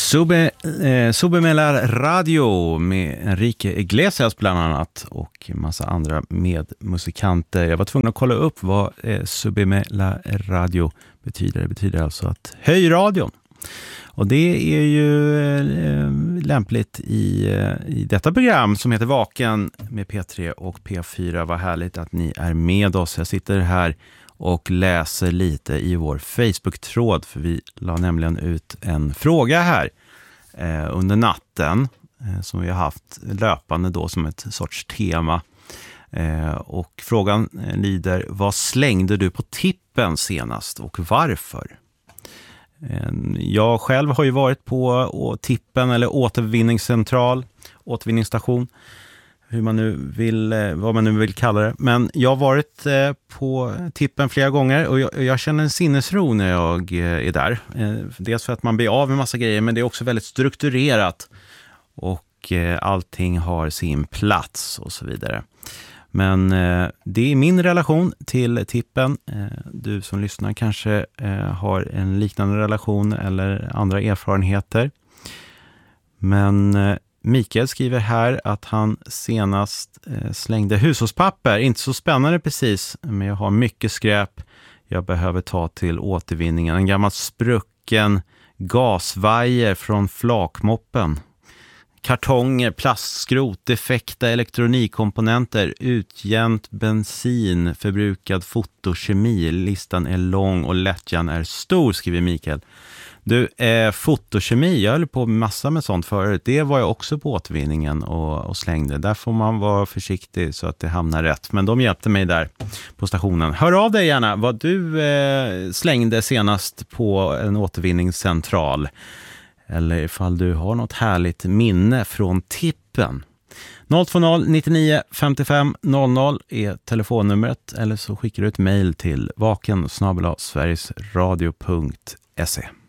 Subemela Radio med Enrique Iglesias bland annat och en massa andra medmusikanter. Jag var tvungen att kolla upp vad Subemela Radio betyder. Det betyder alltså att höj radion. Och det är ju lämpligt i detta program som heter Vaken med P3 och P4. Vad härligt att ni är med oss. Jag sitter här och läser lite i vår Facebook-tråd, för vi la nämligen ut en fråga här under natten som vi har haft löpande då som ett sorts tema. Och frågan lyder: vad slängde du på tippen senast och varför? Jag själv har ju varit på tippen eller återvinningsstation, hur man nu vill, vad man nu vill kalla det. Men jag har varit på tippen flera gånger och jag känner en sinnesro när jag är där. Dels för att man blir av med massa grejer, men det är också väldigt strukturerat och allting har sin plats och så vidare. Men det är min relation till tippen. Du som lyssnar kanske har en liknande relation eller andra erfarenheter. Men Mikael skriver här att han senast slängde hushållspapper. Inte så spännande precis, men jag har mycket skräp jag behöver ta till återvinningen. En gammal sprucken gasvajer från flakmoppen. Kartonger, plastskrot, defekta elektronikkomponenter, utjämt bensin, förbrukad fotokemi. Listan är lång och lättjan är stor, skriver Mikael. Du, fotokemi, jag höll på massa med sånt förut. Det var jag också på återvinningen och slängde. Där får man vara försiktig så att det hamnar rätt. Men de hjälpte mig där på stationen. Hör av dig gärna vad du slängde senast på en återvinningscentral. Eller ifall du har något härligt minne från tippen. 020 99 55 00 är telefonnumret. Eller så skickar du ett mejl till vaken@sverigesradio.se.